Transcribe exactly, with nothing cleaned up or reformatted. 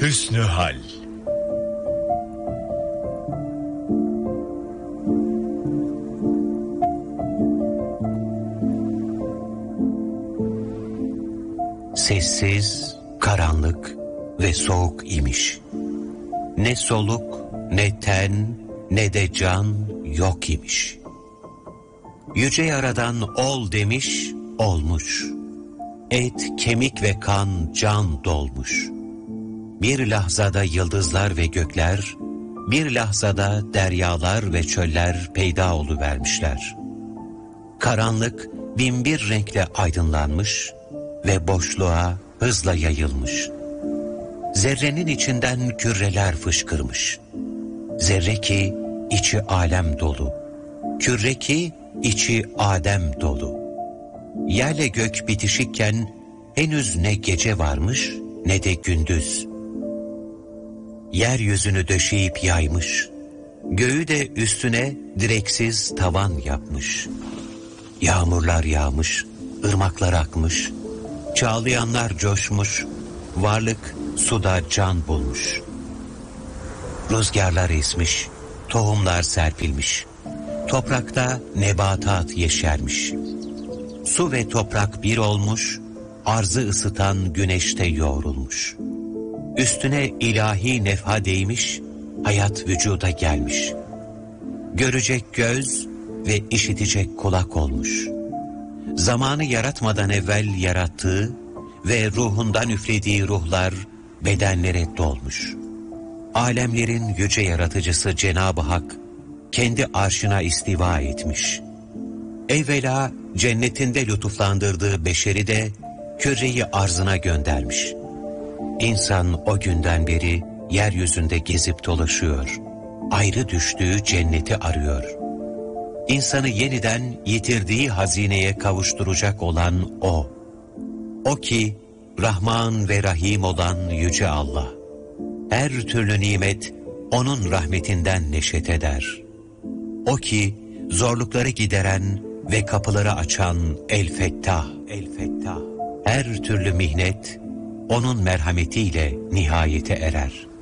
Hüsnü hal. Sessiz, karanlık ve soğuk imiş. Ne soluk, ne ten, ne de can yok imiş. Yüce Yaradan ol demiş, olmuş. Et, kemik ve kan, can dolmuş. Bir lahzada yıldızlar ve gökler, bir lahzada deryalar ve çöller peyda oluvermişler. Karanlık binbir renkle aydınlanmış ve boşluğa hızla yayılmış. Zerrenin içinden küreler fışkırmış. Zerre ki içi alem dolu, küre ki içi Adem dolu. Yerle gök bitişikken henüz ne gece varmış ne de gündüz. Yeryüzünü döşeyip yaymış, göğü de üstüne direksiz tavan yapmış. Yağmurlar yağmış, ırmaklar akmış, çağlayanlar coşmuş, varlık suda can bulmuş. Rüzgarlar esmiş, tohumlar serpilmiş, toprakta nebatat yeşermiş. Su ve toprak bir olmuş, arzı ısıtan güneşte yoğrulmuş. Üstüne ilahi nefha değmiş, hayat vücuda gelmiş. Görecek göz ve işitecek kulak olmuş. Zamanı yaratmadan evvel yarattığı ve ruhundan üflediği ruhlar bedenlere dolmuş. Alemlerin yüce yaratıcısı Cenab-ı Hak kendi arşına istiva etmiş. Evvela cennetinde lütuflandırdığı beşeri de küre-i arzına göndermiş. İnsan o günden beri yeryüzünde gezip dolaşıyor. Ayrı düştüğü cenneti arıyor. İnsanı yeniden yitirdiği hazineye kavuşturacak olan O. O ki Rahman ve Rahim olan Yüce Allah. Her türlü nimet O'nun rahmetinden neşet eder. O ki zorlukları gideren ve kapıları açan El-Fettah, El-Fettah. Her türlü mihnet O'nun merhametiyle nihayete erer.